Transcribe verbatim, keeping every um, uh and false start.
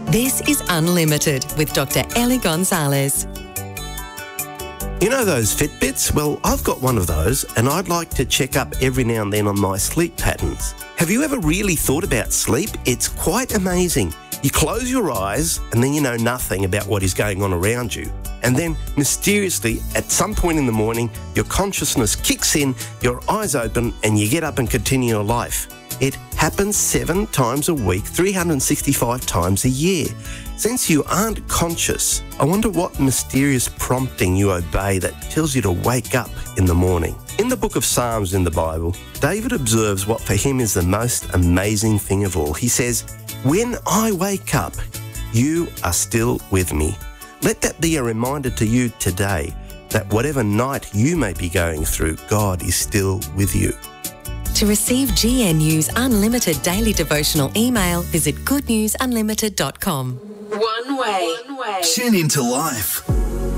This is Unlimited with Doctor Ellie Gonzalez. You know those Fitbits? Well, I've got one of those and I'd like to check up every now and then on my sleep patterns. Have you ever really thought about sleep? It's quite amazing. You close your eyes and then you know nothing about what is going on around you. And then, mysteriously, at some point in the morning, your consciousness kicks in, your eyes open, and you get up and continue your life. It happens seven times a week, three hundred sixty-five times a year. Since you aren't conscious, I wonder what mysterious prompting you obey that tells you to wake up in the morning. In the book of Psalms in the Bible, David observes what for him is the most amazing thing of all. He says, "When I wake up, you are still with me." Let that be a reminder to you today that whatever night you may be going through, God is still with you. To receive G N U's unlimited daily devotional email, visit good news unlimited dot com. One way. One way. Tune into life